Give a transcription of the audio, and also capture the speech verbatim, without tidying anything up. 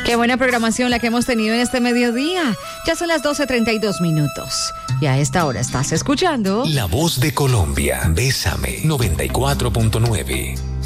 Qué buena programación la que hemos tenido en este mediodía. Ya son las doce treinta y dos minutos. Y a esta hora estás escuchando La Voz de Colombia. Bésame noventa y cuatro punto nueve.